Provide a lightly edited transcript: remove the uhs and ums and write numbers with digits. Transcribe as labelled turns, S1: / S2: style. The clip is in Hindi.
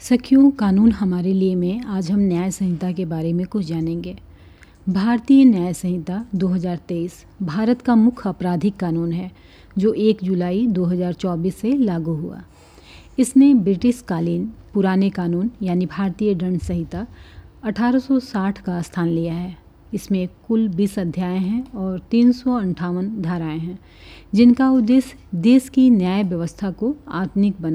S1: सखियों, कानून हमारे लिए में आज हम न्याय संहिता के बारे में कुछ जानेंगे। भारतीय न्याय संहिता 2023 भारत का मुख्य आपराधिक कानून है जो 1 जुलाई 2024 से लागू हुआ। इसने ब्रिटिश कालीन पुराने कानून यानी भारतीय दंड संहिता 1860 का स्थान लिया है। इसमें कुल 20 अध्याय हैं और 358 धाराएं हैं, जिनका उद्देश्य देश की न्याय व्यवस्था को आधुनिक बनाना